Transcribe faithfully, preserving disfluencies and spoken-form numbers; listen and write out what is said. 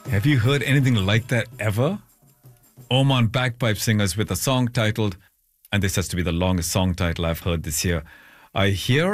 Have you heard anything like that ever? Oman bagpipe singers with a song titled, and this has to be the longest song title I've heard this year, I Hear